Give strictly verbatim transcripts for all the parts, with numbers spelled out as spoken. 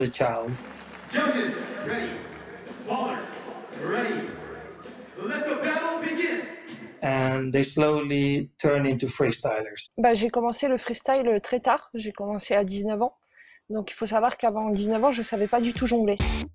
a child. Judges, ready. Ballers, ready. Let the battle begin. And they slowly turn into freestylers. Bah, j'ai commencé le freestyle très tard, j'ai commencé à dix-neuf ans. Donc il faut savoir qu'avant dix-neuf ans, je ne savais pas du tout jongler.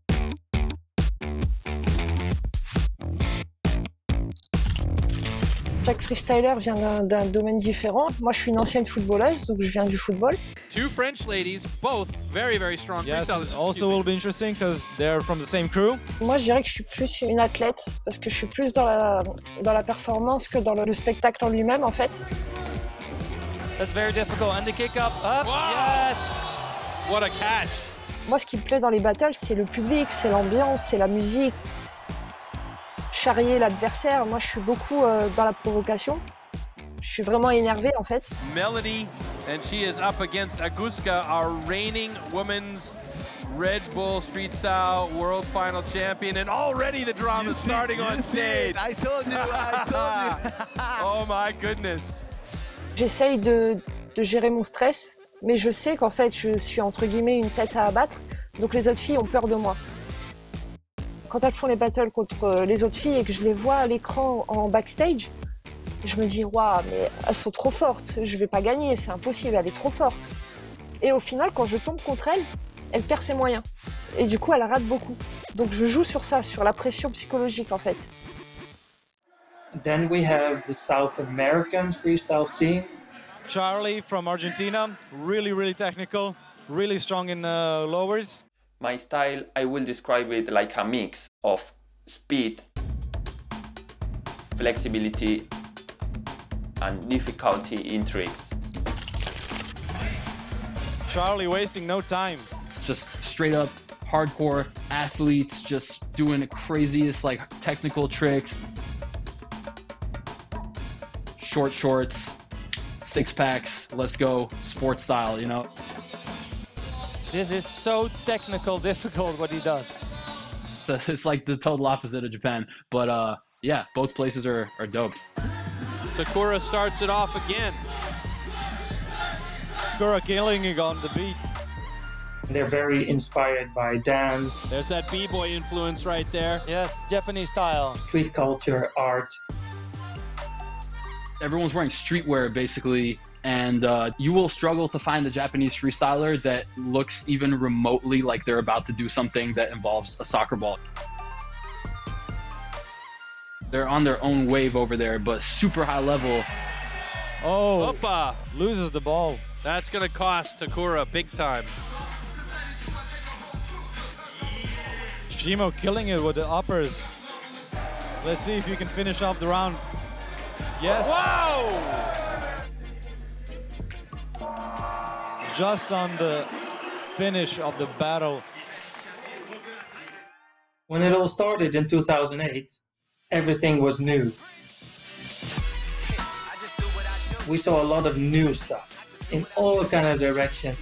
Chaque freestyler vient d'un, d'un domaine différent. Moi, je suis une ancienne footballeuse, donc je viens du football. Two French ladies, both very, very strong yes, freestylers. Also will be interesting because they're from the same crew. Moi, je dirais que je suis plus une athlète, parce que je suis plus dans la, dans la performance que dans le, le spectacle en lui-même, en fait. That's very difficult. And the kick up, up, Wow. yes! What a catch! Moi, ce qui me plaît dans les battles, c'est le public, c'est l'ambiance, c'est la musique. Charrier l'adversaire, moi je suis beaucoup euh, dans la provocation. Je suis vraiment énervée en fait. Melody, and she is up against Aguska, our reigning women's Red Bull Street Style World Final Champion, and already the drama is starting on stage. I told you, I told you. Oh my goodness. J'essaye de, de gérer mon stress, mais je sais qu'en fait je suis entre guillemets une tête à abattre, donc les autres filles ont peur de moi. Quand elles font les battles contre les autres filles et que je les vois à l'écran en backstage, je me dis waouh, mais elles sont trop fortes, je vais pas gagner, c'est impossible, elle est trop forte. Et au final, quand je tombe contre elle, elle perd ses moyens. Et du coup, elle rate beaucoup. Donc je joue sur ça, sur la pression psychologique en fait. Then we have the South American freestyle scene. Charlie from Argentina, really, really technical, really strong in uh, lowers. My style, I will describe it like a mix of speed, flexibility, and difficulty in tricks. Charlie wasting no time. Just straight up hardcore athletes just doing the craziest like technical tricks. Short shorts, six packs, let's go, sports style, you know. This is so technical, difficult what he does. So it's like the total opposite of Japan. But uh, yeah, both places are, are dope. Takura starts it off again. Takura killing it on the beat. They're very inspired by dance. There's that b-boy influence right there. Yes, Japanese style. Street culture, art. Everyone's wearing streetwear basically. And uh, you will struggle to find a Japanese freestyler that looks even remotely like they're about to do something that involves a soccer ball. They're on their own wave over there, but super high level. Oh, Opa! loses the ball. That's gonna cost Takura big time. Shimo killing it with the uppers. Let's see if you can finish off the round. Yes. Wow! Just on the finish of the battle. When it all started in two thousand eight, everything was new. We saw a lot of new stuff in all kind of directions.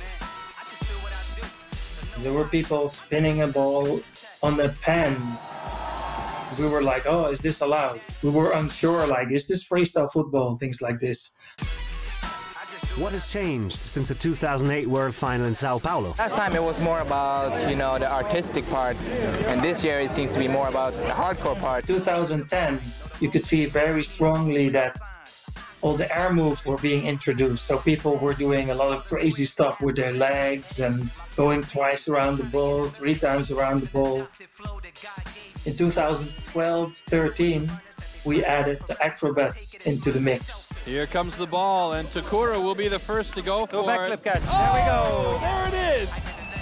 There were people spinning a ball on a pen. We were like, oh, is this allowed? We were unsure, like, is this freestyle football? Things like this. What has changed since the two thousand eight World Final in Sao Paulo? Last time it was more about, you know, the artistic part, and this year it seems to be more about the hardcore part. two thousand ten, you could see very strongly that all the air moves were being introduced. So people were doing a lot of crazy stuff with their legs and going twice around the ball, three times around the ball. In two thousand twelve thirteen, we added the acrobats into the mix. Here comes the ball, and Takura will be the first to go for Go backflip it. catch. Oh, There we go. There it is.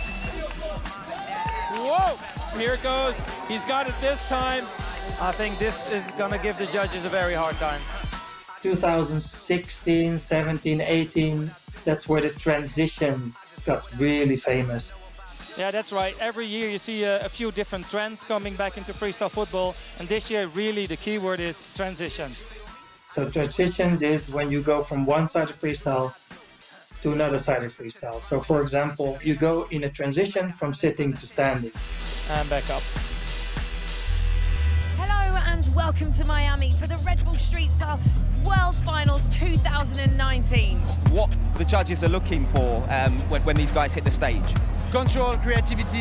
Whoa! Here it goes. He's got it this time. I think this is gonna give the judges a very hard time. two thousand sixteen, seventeen, eighteen, that's where the transitions got really famous. Yeah, that's right. Every year you see a, a few different trends coming back into freestyle football, and this year really the key word is transitions. So transitions is when you go from one side of freestyle to another side of freestyle. So for example, you go in a transition from sitting to standing. And back up. Hello and welcome to Miami for the Red Bull Street Style World Finals two thousand nineteen. What the judges are looking for um, when, when these guys hit the stage? control, creativity.